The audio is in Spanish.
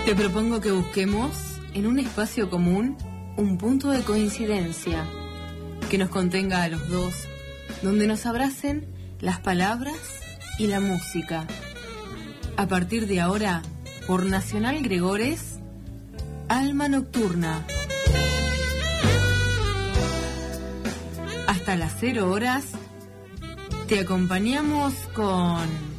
Te propongo que busquemos en un espacio común un punto de coincidencia que nos contenga a los dos, donde nos abracen las palabras y la música. A partir de ahora, por Nacional Gregores, Alma Nocturna. Hasta las 0 horas, te acompañamos con